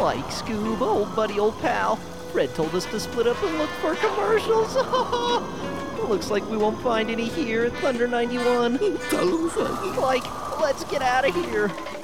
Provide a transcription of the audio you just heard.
Like Scoob, old buddy, old pal. Fred told us to split up and look for commercials. Looks like we won't find any here at Thunder 91. Tell him, Fred. Like, let's get out of here.